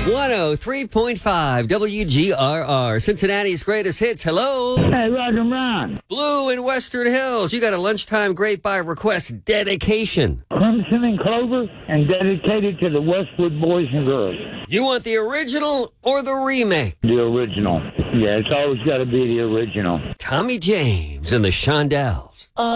103.5 WGRR, Cincinnati's greatest hits. Hello. Hey, Roger Ron. Blue in Western Hills. You got a lunchtime great by request dedication. Crimson and Clover, and dedicated to the Westwood boys and girls. You want the original or the remake? The original. Yeah, it's always got to be the original. Tommy James and the Shondells.